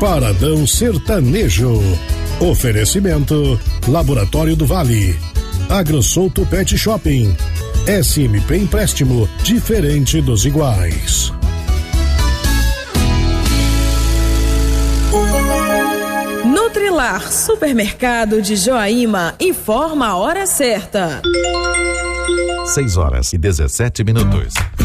Paradão Sertanejo. Oferecimento Laboratório do Vale, AgroSouto Pet Shopping, SMP Empréstimo, diferente dos iguais. Nutrilar Supermercado de Joaíma informa a hora certa. 6 horas e 17 minutos.